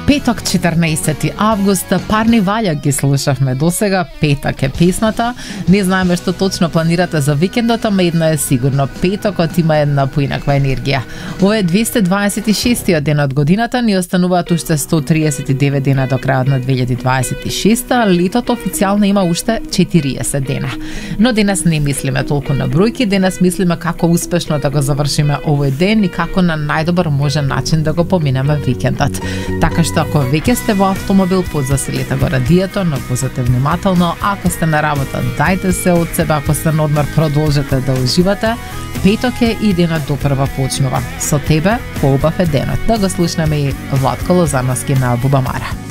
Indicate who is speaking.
Speaker 1: Петок 14 август, парни ваља ги слушавме досега, петак е песната. Не знаеме што точно планирате за викендот, ама едно е сигурно, петокот има една поинаква енергија. Ова е 226-тиот ден од годината, ни остануваат уште 139 дена до крајот на 2026, а летото официјално има уште 40 дена. Но денес не мислиме толку на бројки, денес мислиме како успешно да го завршиме овој ден и како на најдобар можен начин да го поминеме викендот. Така што ако веќе сте во автомобил, позасилете го радиото, но возете внимателно. Ако сте на работа, дајте се од себе, ако сте на одмор, продолжете да уживате. Петок е и денот допрва почнува. Со тебе, поубав е денот. Да го слушнеме и Владко Лозановски на Бубамара.